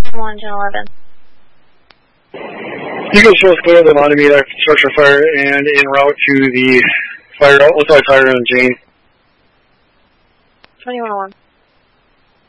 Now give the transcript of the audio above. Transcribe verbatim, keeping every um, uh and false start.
one, ten eleven. Eagle shows clear of the Montemita structure fire and en route to the fire outside fire on Jane. twenty-one oh one.